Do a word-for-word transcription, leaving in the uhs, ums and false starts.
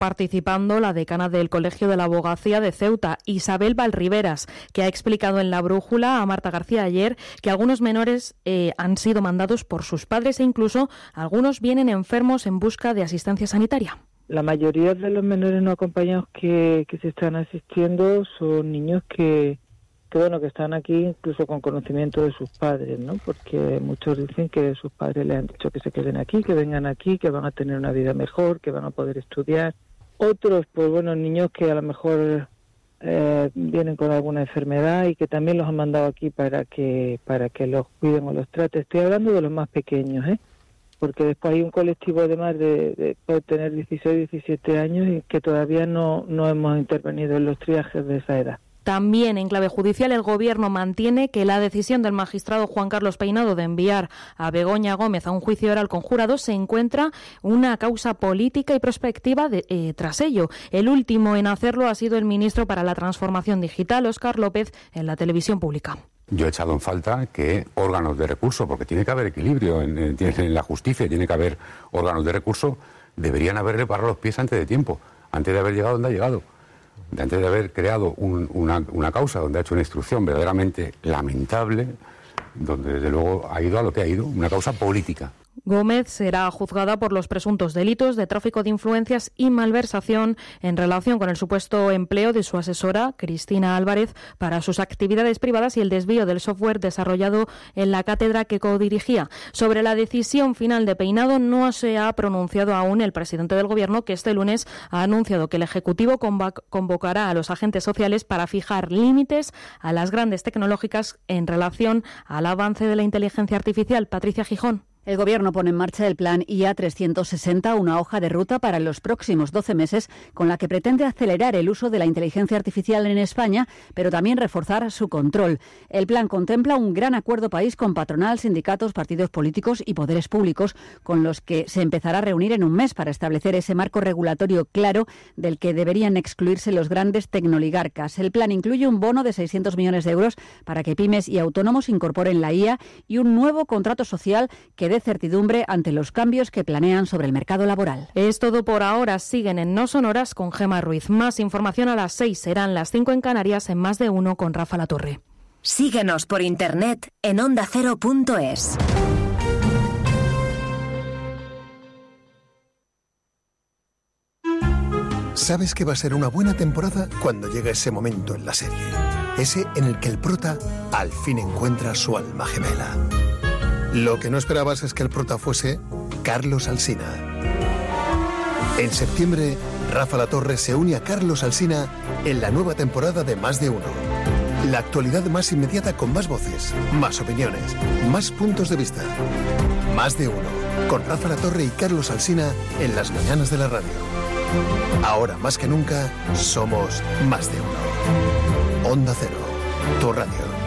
participando la decana del Colegio de la Abogacía de Ceuta, Isabel Valriveras, que ha explicado en La Brújula a Marta García ayer que algunos menores eh, han sido mandados por sus padres e incluso algunos vienen enfermos en busca de asistencia sanitaria. La mayoría de los menores no acompañados que, que se están asistiendo son niños que, que, bueno, que están aquí incluso con conocimiento de sus padres, ¿no? Porque muchos dicen que sus padres les han dicho que se queden aquí, que vengan aquí, que van a tener una vida mejor, que van a poder estudiar. Otros, pues bueno, niños que a lo mejor eh, vienen con alguna enfermedad y que también los han mandado aquí para que para que los cuiden o los traten. Estoy hablando de los más pequeños, ¿eh? Porque después hay un colectivo además de, de puede tener dieciséis, diecisiete años y que todavía no, no hemos intervenido en los triajes de esa edad. También en clave judicial el Gobierno mantiene que la decisión del magistrado Juan Carlos Peinado de enviar a Begoña Gómez a un juicio oral con jurados se encuentra una causa política y prospectiva de, eh, tras ello. El último en hacerlo ha sido el ministro para la Transformación Digital, Óscar López, en la televisión pública. Yo he echado en falta que órganos de recurso, porque tiene que haber equilibrio en, en, en la justicia, tiene que haber órganos de recurso, deberían haberle parado los pies antes de tiempo, antes de haber llegado donde ha llegado, antes de haber creado un, una, una causa donde ha hecho una instrucción verdaderamente lamentable, donde desde luego ha ido a lo que ha ido, una causa política. Gómez será juzgada por los presuntos delitos de tráfico de influencias y malversación en relación con el supuesto empleo de su asesora, Cristina Álvarez, para sus actividades privadas y el desvío del software desarrollado en la cátedra que codirigía. Sobre la decisión final de Peinado no se ha pronunciado aún el presidente del Gobierno, que este lunes ha anunciado que el Ejecutivo convocará a los agentes sociales para fijar límites a las grandes tecnológicas en relación al avance de la inteligencia artificial. Patricia Gijón. El Gobierno pone en marcha el plan I A trescientos sesenta, una hoja de ruta para los próximos doce meses con la que pretende acelerar el uso de la inteligencia artificial en España, pero también reforzar su control. El plan contempla un gran acuerdo país con patronal, sindicatos, partidos políticos y poderes públicos, con los que se empezará a reunir en un mes para establecer ese marco regulatorio claro del que deberían excluirse los grandes tecnoligarcas. El plan incluye un bono de seiscientos millones de euros para que pymes y autónomos incorporen la I A y un nuevo contrato social que de certidumbre ante los cambios que planean sobre el mercado laboral. Es todo por ahora. Siguen en No Sonoras con Gemma Ruiz. Más información a las seis. Serán las cinco en Canarias en Más de Uno con Rafa Latorre. Síguenos por internet en onda cero punto es. Sabes que va a ser una buena temporada cuando llega ese momento en la serie. Ese en el que el prota al fin encuentra su alma gemela. Lo que no esperabas es que el prota fuese Carlos Alsina. En septiembre, Rafa Latorre se une a Carlos Alsina en la nueva temporada de Más de Uno. La actualidad más inmediata con más voces, más opiniones, más puntos de vista. Más de Uno, con Rafa Latorre y Carlos Alsina en las mañanas de la radio. Ahora más que nunca, somos Más de Uno. Onda Cero, tu radio.